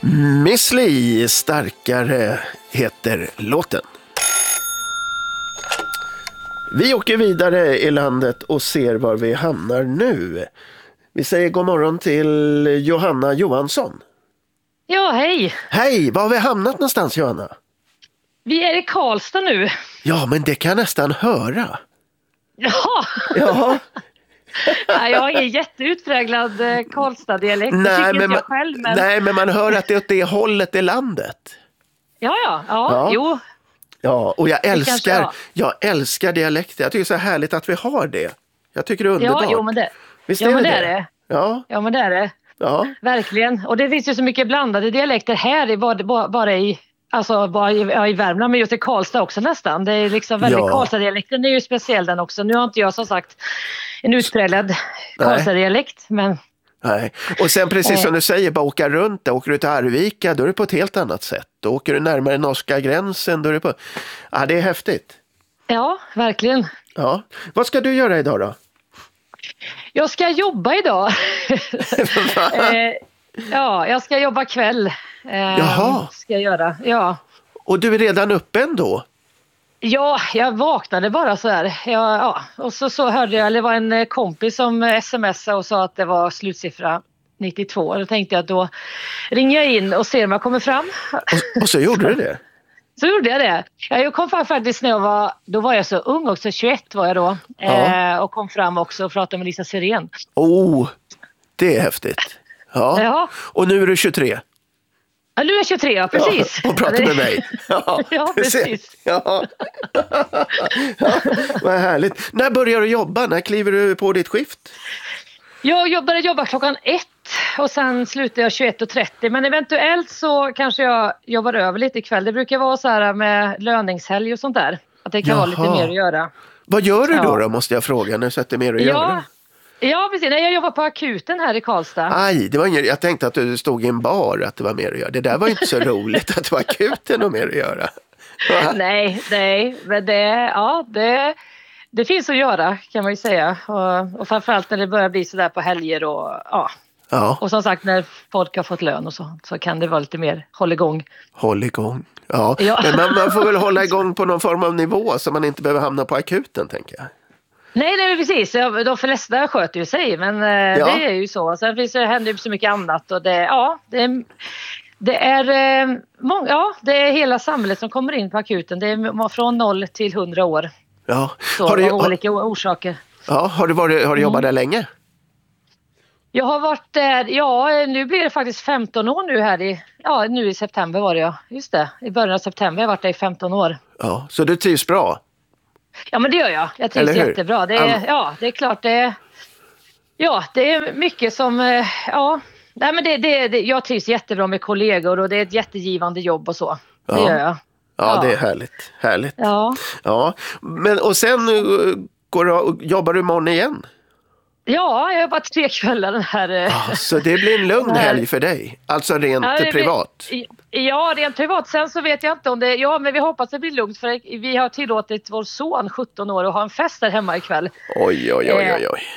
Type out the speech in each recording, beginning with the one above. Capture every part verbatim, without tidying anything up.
Miss Li, starkare heter låten. Vi åker vidare i landet och ser var vi hamnar nu. Vi säger god morgon till Johanna Johansson. Ja, hej. Hej, var har vi hamnat någonstans, Johanna? Vi är i Karlstad nu. Ja, men det kan jag nästan höra. Ja. Ja. Nej, jag har ingen jätteutpräglad eh, Karlstad-dialekt. Nej, det tycker men inte man, jag själv. Men... nej, men man hör att det är åt det hållet i landet. Ja, ja, ja, Ja. jo. Ja, och jag älskar, jag. jag älskar dialekter. Jag tycker det är så härligt att vi har det. Jag tycker det är underbart. Ja, jo, men det, Visst ja, är men det? det är det. Ja, Ja, men det är det. ja. Verkligen. Och det finns ju så mycket blandade dialekter här, i, bara, bara i... Alltså bara i, ja, i Värmland, men just i Karlstad också nästan. Det är liksom väldigt, Ja. Karlstad-dialekten är ju speciell den också. Nu har inte jag som sagt en utpräglad Karlstad-dialekt, men... Nej. Och sen precis som du säger, bara åka runt där. Åker du till Arvika, då är det på ett helt annat sätt. Då åker du närmare norska gränsen, då är det på... Ja, det är häftigt. Ja, verkligen. Ja. Vad ska du göra idag då? Jag ska jobba idag. eh, ja, jag ska jobba kväll. Eh, Jaha. Ska jag göra, ja. Och du är redan uppe ändå? Ja, jag vaknade bara så här. Jag, ja. Och så, så hörde jag, eller det var en kompis som smsade och sa att det var slutsiffra nittiotvå. Då tänkte jag att då ringer jag in och ser om jag kommer fram. Och, och så gjorde du det? Så gjorde jag det. Jag kom fram faktiskt när jag var, då var jag så ung också, tjugoett var jag då. Ja. Eh, och kom fram också och pratade med Lisa Sirén. Oh, det är häftigt. Ja. Ja. Och nu är du tjugotre? Ja, nu är jag tjugotre, ja, precis. Ja, och pratar med mig. Ja, ja precis. Ja. Ja, vad härligt. När börjar du jobba? När kliver du på ditt skift? Jag jobbade jobba klockan ett och sen slutar jag tjugoett och trettio. Men eventuellt så kanske jag jobbar över lite ikväll. Det brukar vara så här med löningshelg och sånt där. Att det kan Jaha. vara lite mer att göra. Vad gör du då, Ja. då måste jag fråga, när du sätter mer att Ja. göra? Ja, precis. Nej, jag jobbar på akuten här i Karlstad. Aj, det var ingen, jag tänkte att du stod i en bar, att det var mer att göra. Det där var inte så roligt, att det var akuten och mer att göra. Va? Nej, nej. Men det, ja, det, det finns att göra kan man ju säga. Och, och framförallt när det börjar bli så där på helger och ja. Ja, Och som sagt när folk har fått lön och så, så kan det vara lite mer håll igång. håll igång. Ja, Ja. men man, man får väl hålla igång på någon form av nivå så man inte behöver hamna på akuten, tänker jag. Nej, nej precis. De flesta sköter ju sig, men eh, Ja. det är ju så. Sen finns det, händer ju så mycket annat och det, ja, det är, det är eh, många, ja, det är hela samhället som kommer in på akuten. Det är från noll till hundra år. Ja. Så, Har du, av har, olika orsaker. ja, har du, varit, har du jobbat där länge? Jag har varit där, ja nu blir det faktiskt femton år nu här i, ja nu i september var det ja. Just det, i början av september har jag varit där i femton år. Ja, så du trivs bra? Ja men det gör jag, jag trivs Eller hur? jättebra. Det är, All... ja det är klart det är, ja det är mycket som, eh, ja, nej men det, det, det, jag trivs jättebra med kollegor och det är ett jättegivande jobb och så. Det Ja. gör jag. Ja, Ja. det är härligt. Härligt. Ja. Ja. Men, och sen uh, går du, jobbar du imorgon igen? Ja, jag har jobbat tre kvällar den här. eh, Ja, så det blir en lugn helg för dig? Alltså rent Ja, det blir- privat? Ja, rent privat. Sen så vet jag inte om det... Ja, men vi hoppas det blir lugnt för vi har tillåtit vår son sjutton år att ha en fest där hemma ikväll. Oj, oj, oj, oj, oj.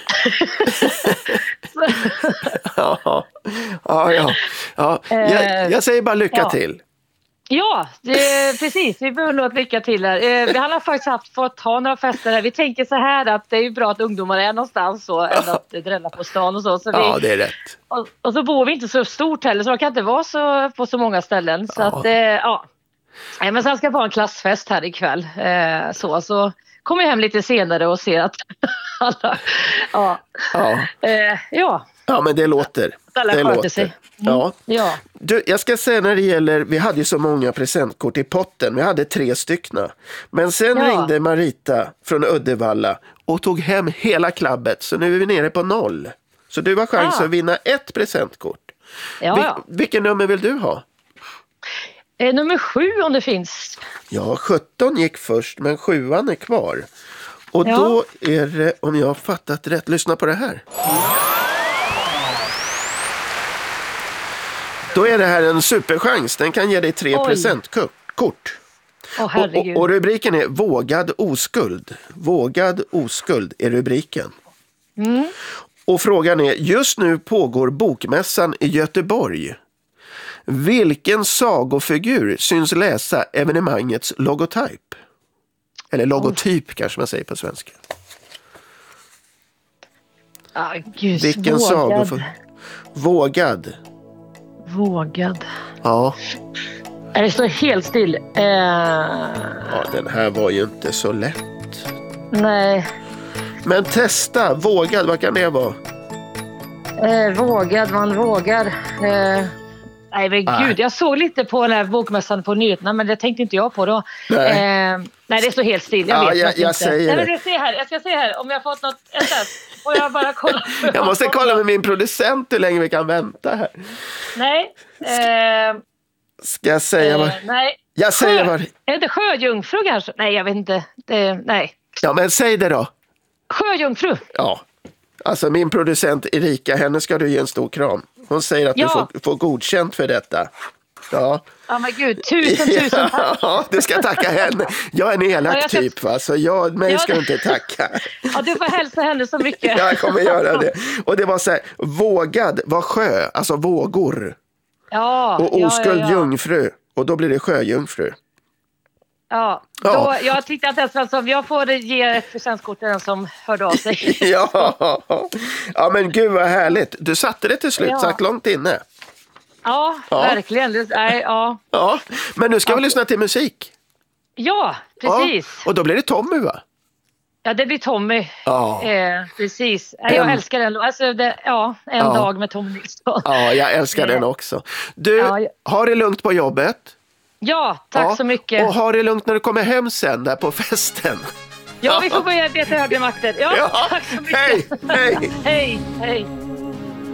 ja, ja, ja. ja. Jag, jag säger bara lycka ja. till. Ja, det, precis. Vi behöver nog ett lycka till här. Eh, Vi har faktiskt haft fått ha några fester här. Vi tänker så här att det är ju bra att ungdomar är någonstans så, än att drälla på stan och så. så vi, Ja, det är rätt. och, och så bor vi inte så stort heller så det kan inte vara så på så många ställen. Så Ja. att, eh, ja. Nej, men sen ska jag vara en klassfest här ikväll. Eh, så, så kommer jag hem lite senare och ser att alla... Ja. Ja. Eh, ja. Ja, men det låter. Alla det sköter låter. sig. Mm. Ja. Ja. Du, jag ska säga när det gäller, vi hade ju så många presentkort i potten, vi hade tre styckna. Men sen Ja. ringde Marita från Uddevalla och tog hem hela klabbet, så nu är vi nere på noll. Så du har chans Ja. att vinna ett presentkort. Ja, Vil- ja. Vilken nummer vill du ha? Eh, nummer sju om det finns. Ja, sjutton gick först, men sjuan är kvar. Och Ja. då är det, om jag har fattat rätt, lyssna på det här. Då är det här en superchans. Den kan ge dig tre Oj. presentkort. Åh Och, herregud. och, och rubriken är Vågad oskuld. Vågad oskuld är rubriken. Mm. Och frågan är, just nu pågår bokmässan i Göteborg. Vilken sagofigur syns läsa evenemangets logotyp? Eller logotyp oh. kanske man säger på svenska. Ah, gud, Vilken vågad. sagofigur? Vågad. Vågad. Ja. Det står helt still. Eh... Ja, den här var ju inte så lätt. Nej. Men testa, vågad, vad kan det vara? Eh, vågad, man vågar. Eh... Nej men ah. gud, jag såg lite på den här bokmässan på nyheterna, men det tänkte inte jag på då. Nej, eh, nej det står helt still, jag ja, vet jag, jag inte. säger nej, det. Men se här, jag ska se här om jag har fått något S M S. Och jag bara kolla. Jag måste kolla med min producent hur länge vi kan vänta här. Nej. Eh, ska jag säga eh, vad? Nej. Jag säger Sjö, vad? är det sjöjungfru kanske? Nej, jag vet inte. Det, nej. Ja, men säg det då. Sjöjungfru. Ja. Alltså min producent Erika, henne ska du ge en stor kram. Hon säger att ja. du får, får godkänt för detta. Ja. Ja men gud, tusen tusen tack. Ja, du ska tacka henne. Jag är en elak ja, ska... typ va, så jag, mig ja, ska du inte tacka. Ja, du får hälsa henne så mycket. Jag kommer göra det. Och det var så här, vågad var sjö, alltså vågor. Ja. Och oskuld ja, ja, ja. jungfru. Och då blir det sjöjungfru. Ja, då, ja. jag tyckte att det som jag får ge ett presentkort till den som hörde av sig. ja. ja, men gud vad härligt. Du satte det till slut, ja. satt långt inne. Ja, ja. verkligen. Det, nej, ja. ja, men nu ska ja. vi lyssna till musik. Ja, precis. Ja. Och då blir det Tommy va? Ja, det blir Tommy. Ja. Eh, precis. Jag en... älskar den. Alltså, det, ja, en ja. dag med Tommy Nilsson. Ja, jag älskar den också. Du, ja, jag... har det lugnt på jobbet? Ja, tack ja. så mycket. Och har det lugnt när du kommer hem sen där på festen? Ja, vi får börja beta högre makter. Ja, ja. tack så mycket. Hej, hej. hej, hej.